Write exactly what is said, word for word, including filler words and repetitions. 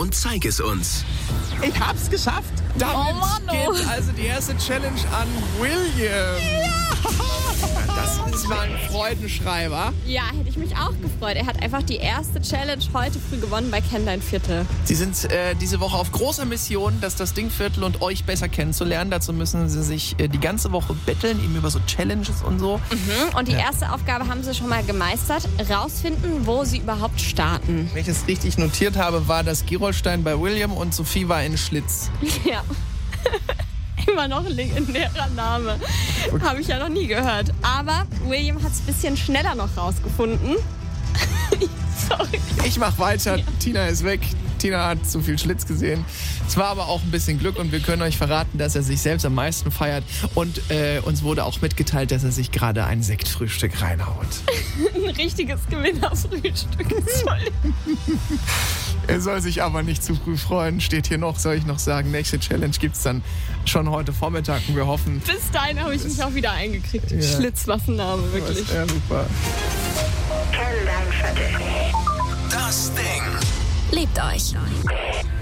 und zeig es uns. Ich hab's geschafft. Damit Oh Mann, oh. geht also die erste Challenge an William. Ja. Das ist mal ein Freudenschreiber. Ja, hätte ich mich auch gefreut. Er hat einfach die erste Challenge heute früh gewonnen bei Kenn dein Viertel. Sie sind äh, diese Woche auf großer Mission, das das Dingviertel und euch besser kennenzulernen. Dazu müssen sie sich äh, die ganze Woche betteln, eben über so Challenges und so. Mhm. Und die Ja. erste Aufgabe haben sie schon mal gemeistert. Rausfinden, wo sie überhaupt starten. Wenn ich es richtig notiert habe, war das Gerolstein bei William und Sophie war in Schlitz. Ja. Immer noch ein legendärer Name. Habe ich ja noch nie gehört. Aber William hat es ein bisschen schneller noch rausgefunden. Sorry. Ich mach weiter. Ja. Tina ist weg. Tina hat zu viel Schlitz gesehen. Es war aber auch ein bisschen Glück und wir können euch verraten, dass er sich selbst am meisten feiert. Und äh, uns wurde auch mitgeteilt, dass er sich gerade ein Sektfrühstück reinhaut. Ein richtiges Gewinnerfrühstück. Er soll sich aber nicht zu früh freuen. Steht hier noch, soll ich noch sagen. Nächste Challenge gibt's dann schon heute Vormittag und wir hoffen... Bis dahin habe ich mich auch wieder eingekriegt. Ja. Schlitz, was ein Name, wirklich. Ja, super. Das Ding. Liebt euch.